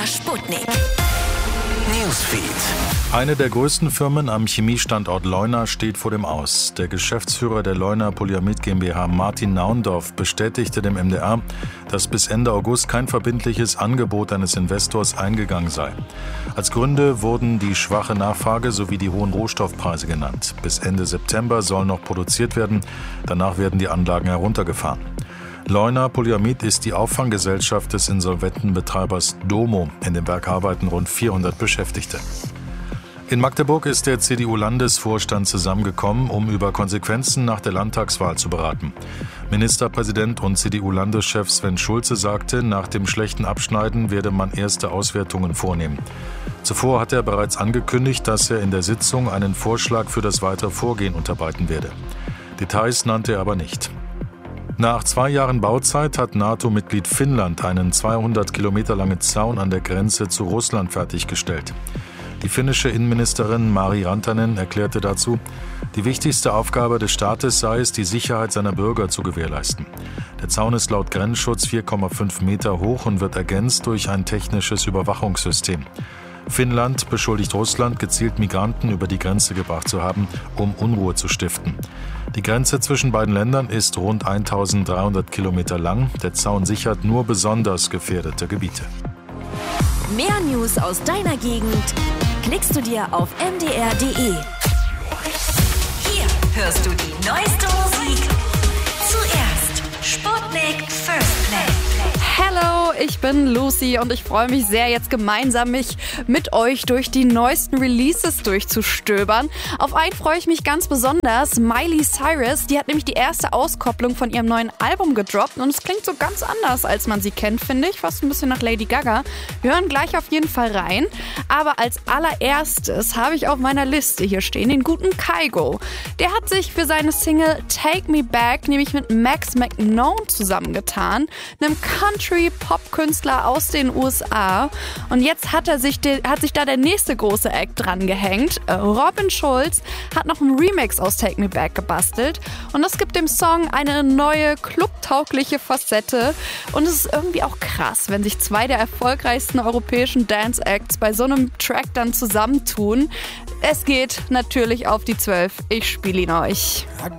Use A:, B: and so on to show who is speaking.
A: Sputnik.
B: Newsfeed.
C: Eine der größten Firmen am Chemiestandort Leuna steht vor dem Aus. Der Geschäftsführer der Leuna Polyamid GmbH, Martin Naundorf, bestätigte dem MDR, dass bis Ende August kein verbindliches Angebot eines Investors eingegangen sei. Als Gründe wurden die schwache Nachfrage sowie die hohen Rohstoffpreise genannt. Bis Ende September soll noch produziert werden, danach werden die Anlagen heruntergefahren. Leuna Polyamid ist die Auffanggesellschaft des insolventen Betreibers Domo. In dem Werk arbeiten rund 400 Beschäftigte. In Magdeburg ist der CDU-Landesvorstand zusammengekommen, um über Konsequenzen nach der Landtagswahl zu beraten. Ministerpräsident und CDU-Landeschef Sven Schulze sagte, nach dem schlechten Abschneiden werde man erste Auswertungen vornehmen. Zuvor hat er bereits angekündigt, dass er in der Sitzung einen Vorschlag für das weitere Vorgehen unterbreiten werde. Details nannte er aber nicht. Nach 2 Jahren Bauzeit hat NATO-Mitglied Finnland einen 200 Kilometer langen Zaun an der Grenze zu Russland fertiggestellt. Die finnische Innenministerin Mari Rantanen erklärte dazu, die wichtigste Aufgabe des Staates sei es, die Sicherheit seiner Bürger zu gewährleisten. Der Zaun ist laut Grenzschutz 4,5 Meter hoch und wird ergänzt durch ein technisches Überwachungssystem. Finnland beschuldigt Russland, gezielt Migranten über die Grenze gebracht zu haben, um Unruhe zu stiften. Die Grenze zwischen beiden Ländern ist rund 1300 Kilometer lang. Der Zaun sichert nur besonders gefährdete Gebiete.
A: Mehr News aus deiner Gegend klickst du dir auf mdr.de. Hier hörst du die neueste Musik. Zuerst Sputnik First Play.
D: Hallo, ich bin Lucy und ich freue mich sehr, jetzt gemeinsam mich mit euch durch die neuesten Releases durchzustöbern. Auf einen freue ich mich ganz besonders. Miley Cyrus, die hat nämlich die erste Auskopplung von ihrem neuen Album gedroppt und es klingt so ganz anders, als man sie kennt, finde ich. Fast ein bisschen nach Lady Gaga. Wir hören gleich auf jeden Fall rein. Aber als allererstes habe ich auf meiner Liste hier stehen den guten Kygo. Der hat sich für seine Single Take Me Back nämlich mit Max McKnown zusammengetan, einem Country-Pop-Künstler aus den USA. Und jetzt hat sich da der nächste große Act dran gehängt. Robin Schulz hat noch einen Remix aus Take Me Back gebastelt. Und das gibt dem Song eine neue, clubtaugliche Facette. Und es ist irgendwie auch krass, wenn sich 2 der erfolgreichsten europäischen Dance-Acts bei so einem Track dann zusammentun. Es geht natürlich auf die 12. Ich spiele ihn euch.